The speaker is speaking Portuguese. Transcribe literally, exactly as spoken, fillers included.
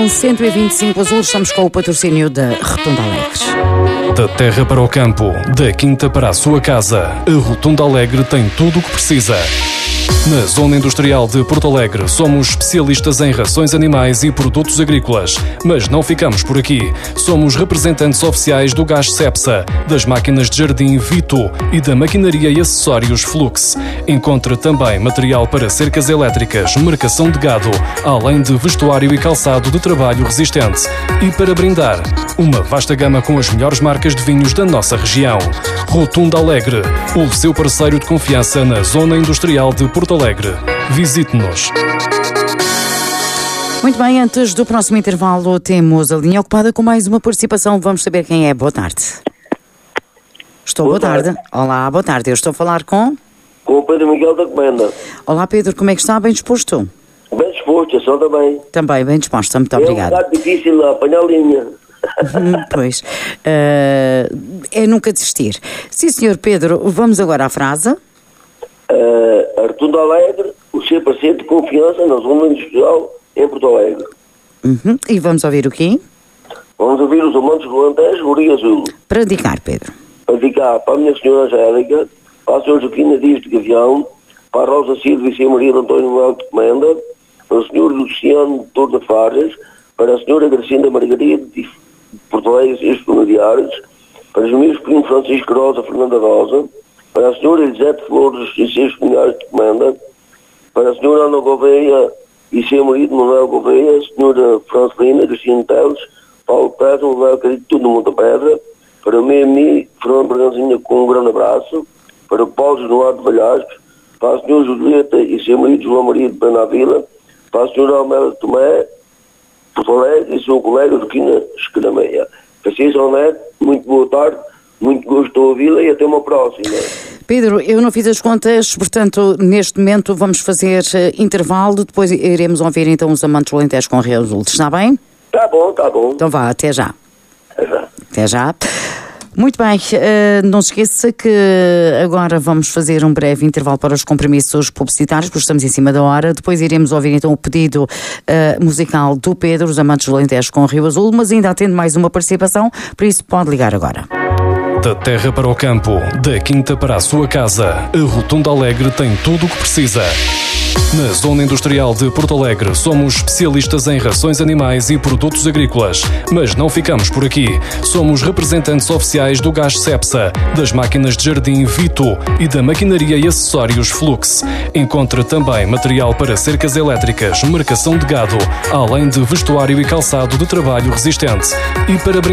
São cento e vinte e cinco Azul, estamos com o patrocínio da Rotunda Alegre. Da terra para o campo, da quinta para a sua casa, a Rotunda Alegre tem tudo o que precisa. Na Zona Industrial de Porto Alegre, somos especialistas em rações animais e produtos agrícolas. Mas não ficamos por aqui. Somos representantes oficiais do gás Cepsa, das máquinas de jardim Vito e da maquinaria e acessórios Flux. Encontre também material para cercas elétricas, marcação de gado, além de vestuário e calçado de trabalho resistente. E para brindar, uma vasta gama com as melhores marcas de vinhos da nossa região. Rotunda Alegre, o seu parceiro de confiança na Zona Industrial de Porto Alegre. Visite-nos. Muito bem, antes do próximo intervalo temos a linha ocupada com mais uma participação. Vamos saber quem é. Boa tarde. Estou, boa, boa tarde. tarde. Olá, boa tarde. Eu estou a falar com... Com o Pedro Miguel da Comenda. Olá, Pedro. Como é que está? Bem disposto? Bem disposto, a senhor também. Também, bem disposto. Muito obrigada. É um bocado difícil apanhar a linha. Pois. Uh, é nunca desistir. Sim, senhor Pedro. Vamos agora à frase. Uh, a Rotunda Alegre, o seu parceiro de confiança na Zona Industrial em Porto Alegre. Uhum. E vamos ouvir o quê? Vamos ouvir os amantes do Alentejo, o Rio Azul. Para indicar, Pedro. Para indicar para a minha senhora Angélica, para a senhora Joaquina Dias de Gavião, para a Rosa Silva e a Maria de António Manuel de Comenda, para o senhor Luciano de Torre de Fares, para a senhora Gracinda Margarida de Porto Alegre e seus familiares, para os meus primos Francisco Rosa Fernanda Rosa, para a senhora Elisete Flores e seus familiares de Comenda, para a senhora Ana Gouveia e seu marido Manuel Gouveia, a senhora Francelina Cristina Teles, Paulo Pedro, Manuel Carito, tudo no Monte Pedra, para o meu amigo Fernando Berganzinha com um grande abraço, para o Paulo Eduardo Valhascos, para a senhora Julieta e seu marido João Maria de Benavila, para a senhora Almeida Tomé, Porto Alegre e seu colega Joaquina Escarameia. Francisco Neto, muito boa tarde, muito gosto de ouvi-la e até uma próxima. Pedro, eu não fiz as contas, portanto, neste momento vamos fazer uh, intervalo, depois iremos ouvir então os amantes do Alentejo com o Rio Azul. Está bem? Está bom, está bom. Então vá, até já. Até já. Até já. Muito bem, uh, não se esqueça que agora vamos fazer um breve intervalo para os compromissos publicitários, porque estamos em cima da hora. Depois iremos ouvir então o pedido uh, musical do Pedro, os amantes do Alentejo com o Rio Azul, mas ainda atendo mais uma participação, por isso pode ligar agora. Da terra para o campo, da quinta para a sua casa, a Rotunda Alegre tem tudo o que precisa. Na Zona Industrial de Porto Alegre, somos especialistas em rações animais e produtos agrícolas. Mas não ficamos por aqui. Somos representantes oficiais do gás Cepsa, das máquinas de jardim Vito e da maquinaria e acessórios Flux. Encontre também material para cercas elétricas, marcação de gado, além de vestuário e calçado de trabalho resistente. E para